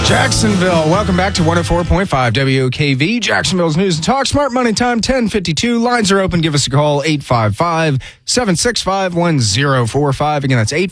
Jacksonville, welcome back to 104.5 WOKV, Jacksonville's News and Talk. Smart Money Time, 10:52. Lines are open. Give us a call, 855-765-1045. Again, that's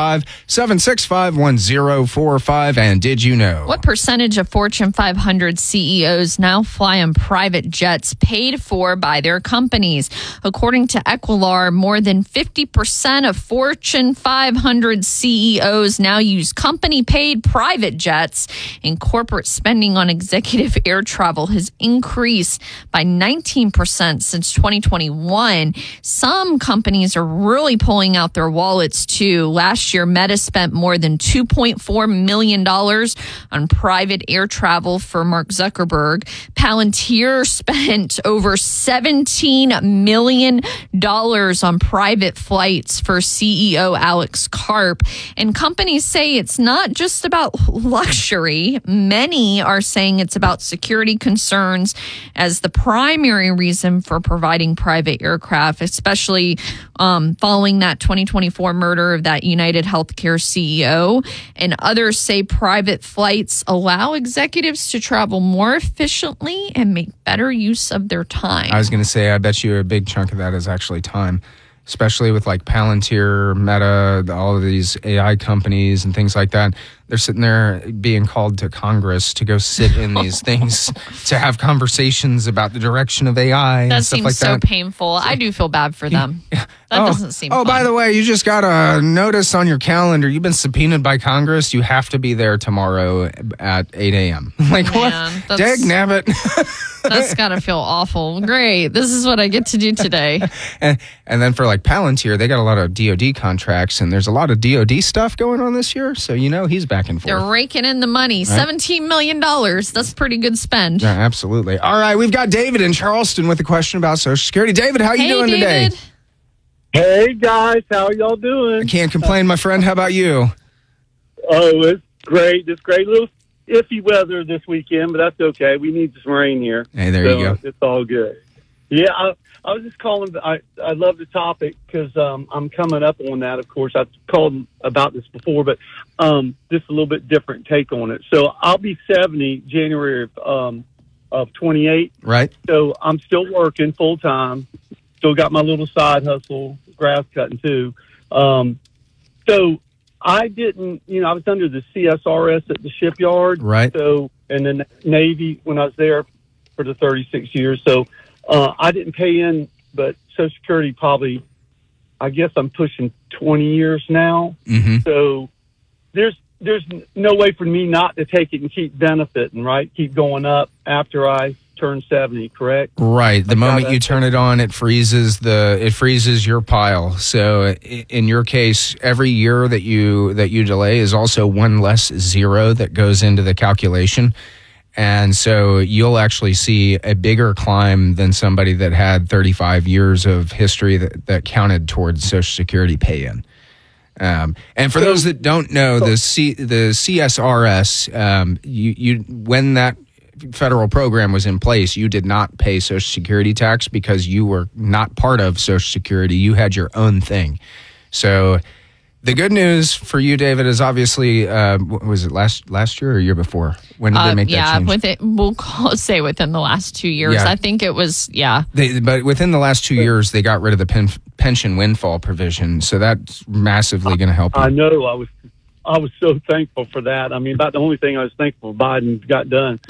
855-765-1045. And did you know? What percentage of Fortune 500 CEOs now fly on private jets paid for by their companies? According to Equilar, more than 50% of Fortune 500 CEOs now use company-paid private jets, and corporate spending on executive air travel has increased by 19% since 2021. Some companies are really pulling out their wallets, too. Last year, Meta spent more than $2.4 million on private air travel for Mark Zuckerberg. Palantir spent over $17 million on private flights for CEO Alex Karp. And companies say it's not just about luxury. Many are saying it's about security concerns as the primary reason for providing private aircraft, especially following that 2024 murder of that United Healthcare CEO. And others say private flights allow executives to travel more efficiently and make better use of their time. I was going to say, I bet you a big chunk of that is actually time, especially with like Palantir, Meta, all of these AI companies and things like that. They're sitting there being called to Congress to go sit in these things to have conversations about the direction of AI and stuff like that. That seems so painful. I do feel bad for them. That doesn't seem fun. By the way, you just got a notice on your calendar. You've been subpoenaed by Congress. You have to be there tomorrow at 8 a.m. Like, man, what? Dag nabbit. That's got to feel awful. Great. This is what I get to do today. And then for like Palantir, they got a lot of DOD contracts, and there's a lot of DOD stuff going on this year. So, he's back and forth. They're raking in the money. Right? $17 million. That's pretty good spend. Yeah, absolutely. All right. We've got David in Charleston with a question about Social Security. David, how you doing David. today? Hey, guys. How y'all doing? I can't complain, my friend. How about you? Oh, it's great. It's great. A little iffy weather this weekend, but that's okay. We need some rain here. Hey, there you go. It's all good. Yeah, I was just calling. I love the topic because I'm coming up on that. Of course, I've called about this before, but just a little bit different take on it. So I'll be 70 January of 28. Right. So I'm still working full time. Still got my little side hustle, grass cutting too. So I didn't, I was under the CSRS at the shipyard. Right. So, and then Navy when I was there for the 36 years. So I didn't pay in, but Social Security probably, I guess I'm pushing 20 years now. Mm-hmm. So there's no way for me not to take it and keep benefiting, right? Keep going up after I turn 70, correct? Right. The moment you turn it on, it freezes your pile. So in your case, every year that you delay is also one less zero that goes into the calculation. And so you'll actually see a bigger climb than somebody that had 35 years of history that counted towards Social Security pay-in. And for those that don't know, the CSRS, when that federal program was in place, you did not pay Social Security tax because you were not part of Social Security. You had your own thing. So the good news for you, David, is obviously, was it last year or year before? When did they make that change? We'll say within the last 2 years. Yeah. I think it was, but within the last 2 years, they got rid of the pension windfall provision. So that's massively going to help you. I know. I was so thankful for that. I mean, about the only thing I was thankful Biden got done.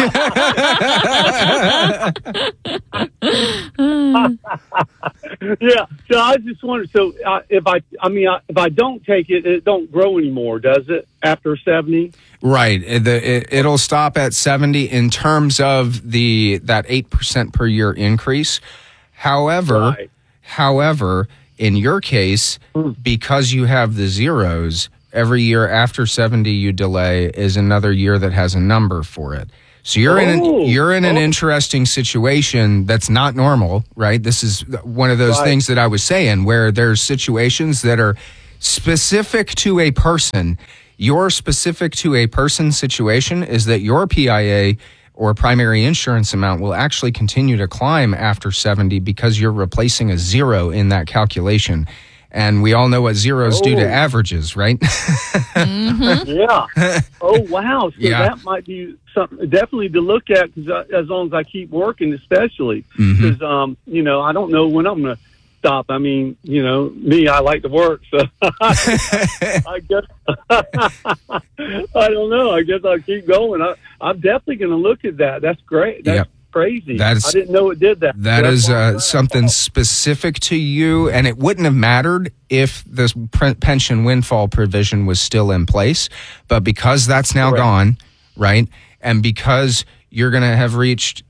Yeah. So I just wondered. So if I don't take it, it don't grow anymore, does it? After 70? Right. It'll stop at 70 in terms of that 8% per year increase. However, in your case, because you have the zeros, every year after 70 you delay is another year that has a number for it. So you're in an interesting situation that's not normal, right? This is one of those things that I was saying where there's situations that are specific to a person. Your specific to a person situation is that your PIA or primary insurance amount will actually continue to climb after 70 because you're replacing a zero in that calculation. And we all know what zeros do to averages, right? Yeah. Oh, wow. So Yeah. that might be something definitely to look at, because as long as I keep working, especially because I don't know when I'm going to stop. I mean, me, I like to work, so I guess I don't know. I guess I'll keep going. I'm definitely going to look at that. That's great. That's crazy. I didn't know it did that. That is something specific to you, and it wouldn't have mattered if this pension windfall provision was still in place. But because that's now gone, right, and because you're going to have reached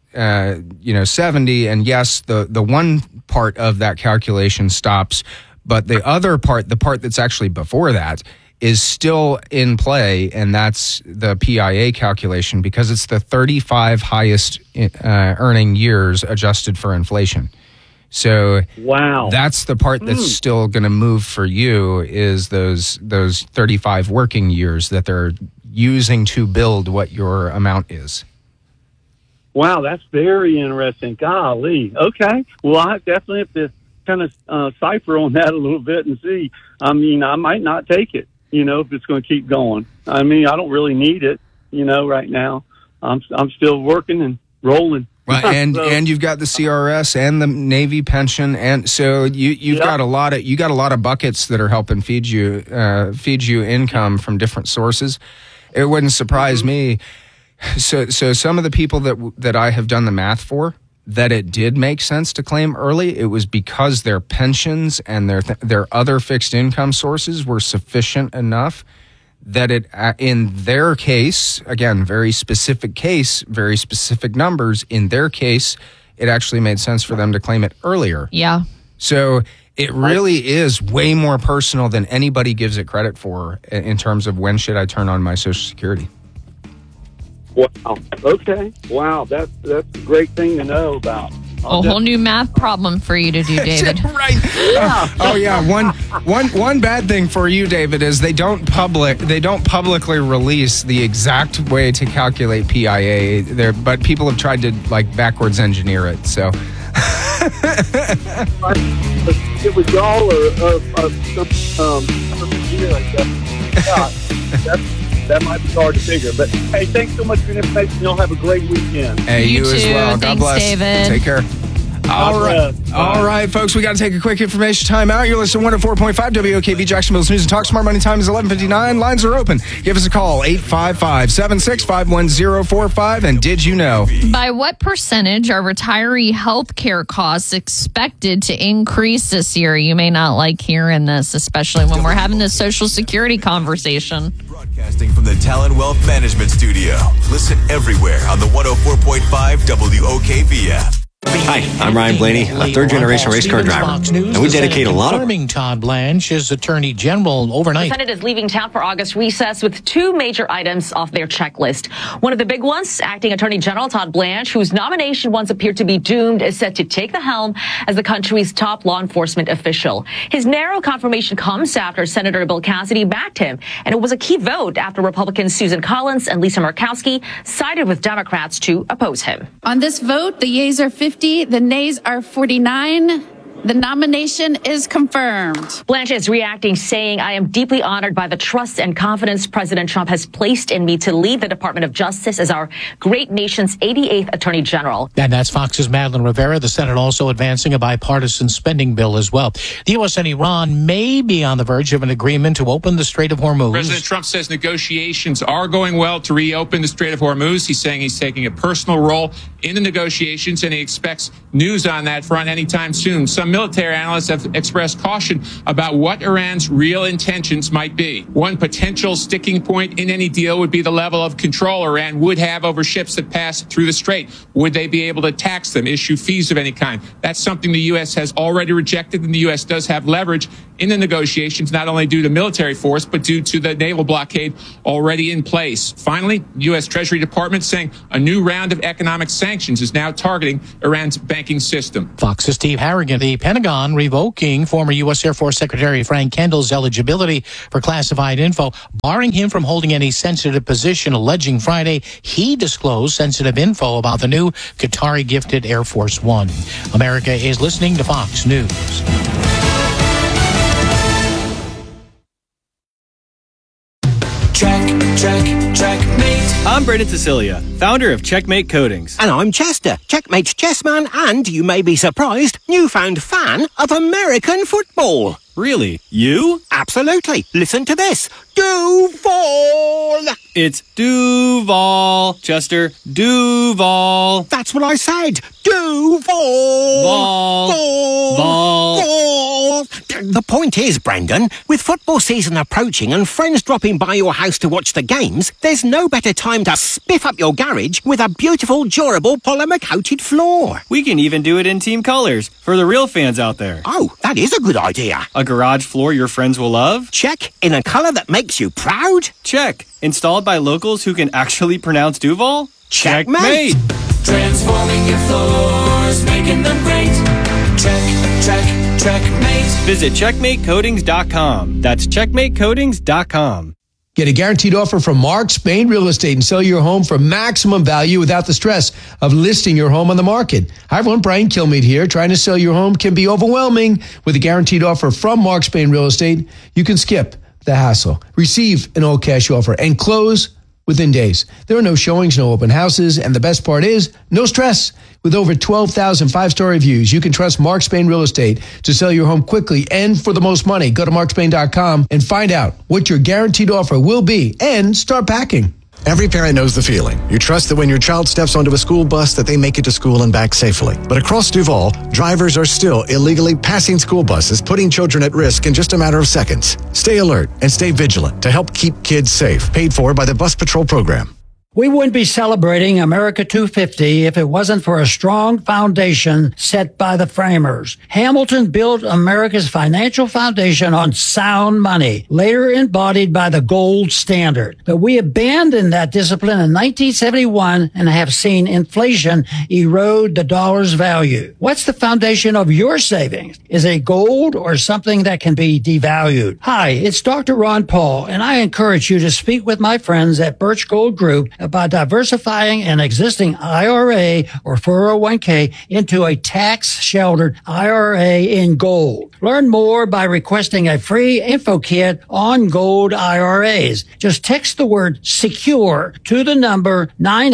70, and yes, the one part of that calculation stops, but the other part, the part that's actually before that, is still in play, and that's the PIA calculation, because it's the 35 highest earning years adjusted for inflation. So wow, that's the part that's still going to move for you, is those 35 working years that they're using to build what your amount is. Wow, that's very interesting. Golly. Okay. Well, I definitely have to kind of cipher on that a little bit and see. I mean, I might not take it, if it's going to keep going. I mean, I don't really need it, right now. I'm still working and rolling. Well, and you've got the CRS and the Navy pension, and so you've got a lot of buckets that are helping feed you income from different sources. It wouldn't surprise me. So some of the people that I have done the math for, that it did make sense to claim early, it was because their pensions and their other fixed income sources were sufficient enough that it, in their case, again, very specific case, very specific numbers, in their case, it actually made sense for them to claim it earlier. Yeah. So it really is way more personal than anybody gives it credit for in terms of when should I turn on my Social Security. Wow. Okay. Wow. That's a great thing to know about. A whole new math problem for you to do, David. Right. Oh yeah. One bad thing for you, David, is they don't publicly release the exact way to calculate PIA there, but people have tried to backwards engineer it. So it was y'all or some engineer like that. That might be hard to figure. But, hey, thanks so much for the information. Y'all have a great weekend. Hey, you as well. God Thanks, bless. David. Take care. All right, folks, we got to take a quick information time out. You're listening to 104.5 WOKV Jacksonville's News and Talk. Smart Money time is 11:59. Lines are open. Give us a call, 855-765-1045. And did you know? By what percentage are retiree health care costs expected to increase this year? You may not like hearing this, especially when we're having this Social Security conversation. Broadcasting from the Talon Wealth Management Studio. Listen everywhere on the 104.5 WOKV app. Hi, I'm Ryan Blaney, a third-generation race car driver, and we dedicate a lot of... Confirming Todd Blanche as Attorney General overnight. The Senate is leaving town for August recess with two major items off their checklist. One of the big ones, Acting Attorney General Todd Blanche, whose nomination once appeared to be doomed, is set to take the helm as the country's top law enforcement official. His narrow confirmation comes after Senator Bill Cassidy backed him, and it was a key vote after Republicans Susan Collins and Lisa Murkowski sided with Democrats to oppose him. On this vote, the yeas are 50, the nays are 49. The nomination is confirmed. Blanche is reacting, saying, I am deeply honored by the trust and confidence President Trump has placed in me to lead the Department of Justice as our great nation's 88th Attorney General. And that's Fox's Madeline Rivera. The Senate also advancing a bipartisan spending bill as well. The U.S. and Iran may be on the verge of an agreement to open the Strait of Hormuz. President Trump says negotiations are going well to reopen the Strait of Hormuz. He's saying he's taking a personal role in the negotiations, and he expects news on that front anytime soon. Some military analysts have expressed caution about what Iran's real intentions might be. One potential sticking point in any deal would be the level of control Iran would have over ships that pass through the strait. Would they be able to tax them, issue fees of any kind? That's something the U.S. has already rejected, and the U.S. does have leverage in the negotiations, not only due to military force, but due to the naval blockade already in place. Finally, the U.S. Treasury Department saying a new round of economic sanctions is now targeting Iran's banking system. Fox's Steve Harrigan. The Pentagon revoking former U.S. Air Force Secretary Frank Kendall's eligibility for classified info, barring him from holding any sensitive position, alleging Friday he disclosed sensitive info about the new Qatari-gifted Air Force One. America is listening to Fox News. Checkmate. I'm Brendan Cecilia, founder of Checkmate Coatings. And I'm Chester, Checkmate's chess man and, you may be surprised, newfound fan of American football. Really? You? Absolutely. Listen to this. Duval! It's Duval, Chester. Duval. That's what I said. Duval! Val. The point is, Brendan, with football season approaching and friends dropping by your house to watch the games, there's no better time to spiff up your garage with a beautiful, durable, polymer-coated floor. We can even do it in team colors for the real fans out there. Oh, that is a good idea. A garage floor your friends will love? Check. In a color that makes you proud? Check. Installed by locals who can actually pronounce Duval? Checkmate. Transforming your floors, making them great. Checkmate. Visit CheckmateCoatings.com. That's CheckmateCoatings.com. Get a guaranteed offer from Mark Spain Real Estate and sell your home for maximum value without the stress of listing your home on the market. Hi everyone, Brian Kilmeade here. Trying to sell your home can be overwhelming. With a guaranteed offer from Mark Spain Real Estate, you can skip the hassle, receive an all cash offer, and close within days. There are no showings, no open houses, and the best part is no stress. With over 12,000 five-star reviews, you can trust Mark Spain Real Estate to sell your home quickly and for the most money. Go to markspain.com and find out what your guaranteed offer will be and start packing. Every parent knows the feeling. You trust that when your child steps onto a school bus that they make it to school and back safely. But across Duval, drivers are still illegally passing school buses, putting children at risk in just a matter of seconds. Stay alert and stay vigilant to help keep kids safe. Paid for by the Bus Patrol Program. We wouldn't be celebrating America 250 if it wasn't for a strong foundation set by the framers. Hamilton built America's financial foundation on sound money, later embodied by the gold standard. But we abandoned that discipline in 1971 and have seen inflation erode the dollar's value. What's the foundation of your savings? Is it gold or something that can be devalued? Hi, it's Dr. Ron Paul, and I encourage you to speak with my friends at Birch Gold Group about diversifying an existing IRA or 401k into a tax-sheltered IRA in gold. Learn more by requesting a free info kit on gold IRAs. Just text the word SECURE to the number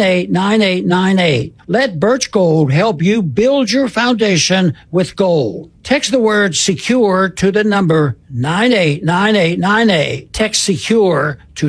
989898. Let Birch Gold help you build your foundation with gold. Text the word SECURE to the number 989898. Text SECURE to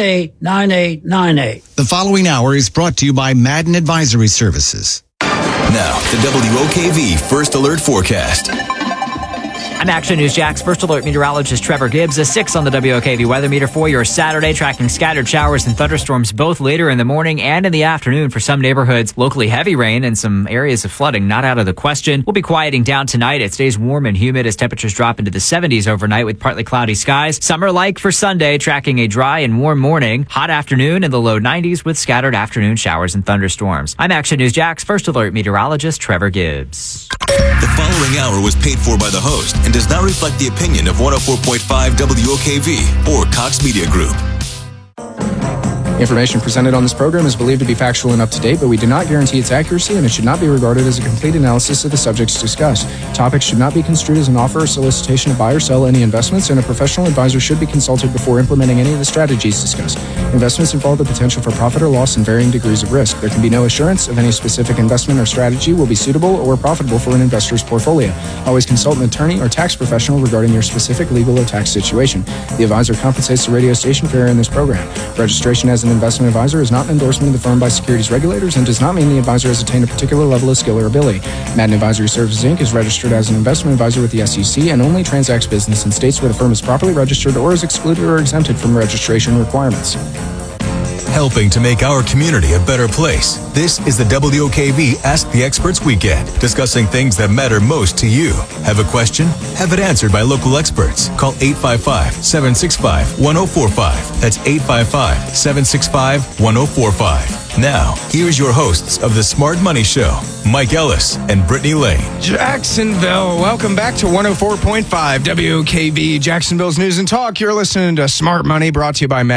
989898. The following hour is brought to you by Madden Advisory Services. Now, the WOKV First Alert Forecast. I'm Action News Jack's First Alert meteorologist Trevor Gibbs. A 6 on the WOKV weather meter for your Saturday, tracking scattered showers and thunderstorms both later in the morning and in the afternoon for some neighborhoods. Locally heavy rain and some areas of flooding not out of the question. We'll be quieting down tonight. It stays warm and humid as temperatures drop into the 70s overnight with partly cloudy skies. Summer-like for Sunday, tracking a dry and warm morning. Hot afternoon in the low 90s with scattered afternoon showers and thunderstorms. I'm Action News Jack's First Alert meteorologist Trevor Gibbs. The following hour was paid for by the host and does not reflect the opinion of 104.5 WOKV or Cox Media Group. Information presented on this program is believed to be factual and up to date, but we do not guarantee its accuracy, and it should not be regarded as a complete analysis of the subjects discussed. Topics should not be construed as an offer or solicitation to buy or sell any investments, and a professional advisor should be consulted before implementing any of the strategies discussed. Investments involve the potential for profit or loss and varying degrees of risk. There can be no assurance of any specific investment or strategy will be suitable or profitable for an investor's portfolio. Always consult an attorney or tax professional regarding your specific legal or tax situation. The advisor compensates the radio station for airing this program. Registration as an investment advisor is not an endorsement of the firm by securities regulators and does not mean the advisor has attained a particular level of skill or ability. Madden Advisory Services, Inc. is registered as an investment advisor with the SEC and only transacts business in states where the firm is properly registered or is excluded or exempted from registration requirements. Helping to make our community a better place. This is the WOKV Ask the Experts Weekend, discussing things that matter most to you. Have a question? Have it answered by local experts. Call 855-765-1045. That's 855-765-1045. Now, here's your hosts of the Smart Money Show, Mike Ellis and Brittany Lane. Jacksonville, welcome back to 104.5 WOKV, Jacksonville's News and Talk. You're listening to Smart Money, brought to you by